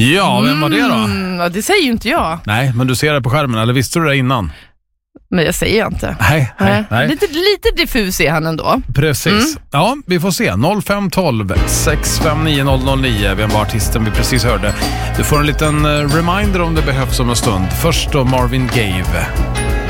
Ja, vem var det då? Ja, det säger ju inte jag. Nej, men du ser det på skärmen, eller visste du det innan? Men jag säger inte. Nej. Lite diffus är han ändå. Precis. Ja, vi får se. 0512 659 009. Vem var artisten vi precis hörde? Du får en liten reminder om det behövs om en stund. Först då Marvin Gaye.